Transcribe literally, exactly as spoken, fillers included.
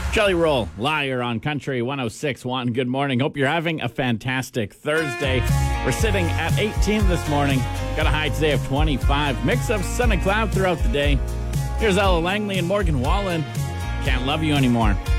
Jelly Roll, Liar on Country one oh six point one. Good morning. Hope you're having a fantastic Thursday. We're sitting at eighteen this morning. Got a high today of twenty-five. Mix of sun and cloud throughout the day. Here's Ella Langley and Morgan Wallen. Can't Love You Anymore.